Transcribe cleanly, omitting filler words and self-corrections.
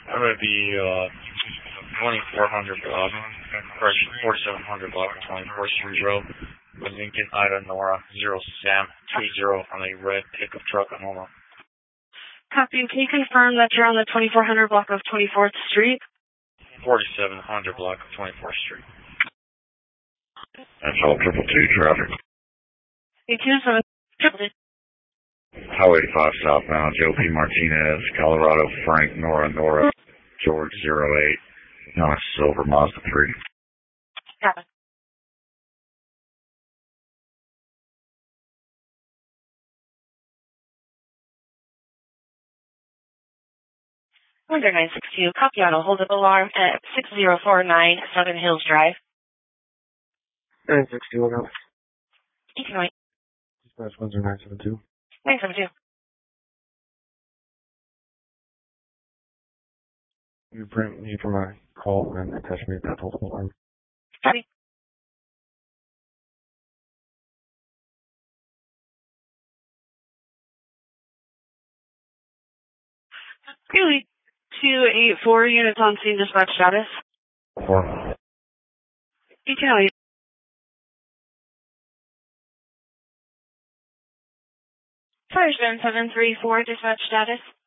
I'm going to be 2400 block, correction, 4700 block, 24th Street Road, Lincoln, Ida, Nora, 0 Sam, 20 on a red pickup truck in Omaha. Copy. Can you confirm that you're on the 2400 block of 24th Street? 4700 block of 24th Street. That's all 222 traffic. 827. Highway 5 southbound, Joe P. Martinez, Colorado, Frank, Nora, George 08, on a silver Mazda 3. Copy. Under 962, copy on a hold-up alarm at 6049 Southern Hills Drive. 960, look out. You can wait. Dispatch 10972. 972. You print me for my call and attach me to that hold-up alarm. Copy. Really, 284 units on scene, dispatch status. 4. You can wait. Fire 7734, dispatch status.